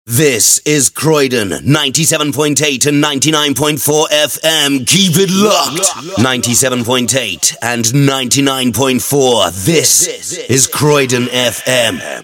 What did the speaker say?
This is Croydon, 97.8 and 99.4 FM. Keep it locked. 97.8 and 99.4. This is Croydon FM.